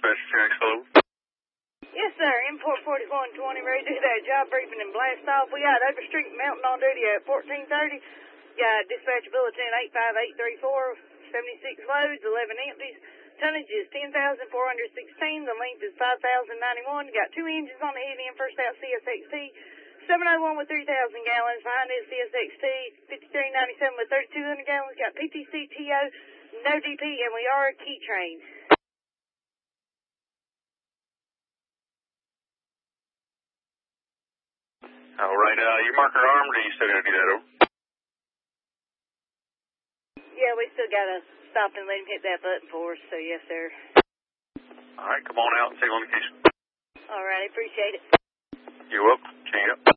Dispatcher Jax, hello. Yes, sir. Import 4120, ready to do that job briefing and blast off. We got Overstreet Mountain on duty at 1430. Got dispatch bulletin 85834, 76 loads, 11 empties. Tonnage is 10,416. The length is 5,091. Got 2 engines on the head end, first out CSXT. 701 with 3,000 gallons. Behind it CSXT 5397 with 3,200 gallons. Got PTC TO, no DP, and we are a key train. All right, your marker armed, or you still got to do that, over? Yeah, we still got to stop and let him hit that button for us, so yes, sir. All right, come on out and take on the case. All right, appreciate it. You're welcome. Change up.